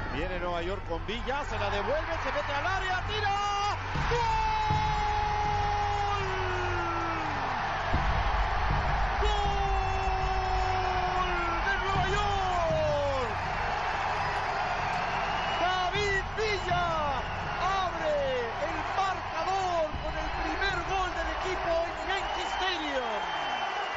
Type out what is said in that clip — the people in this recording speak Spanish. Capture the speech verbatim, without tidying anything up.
Viene Nueva York con Villa, se la devuelve, se mete al área, tira. ¡Gol! ¡Gol de Nueva York!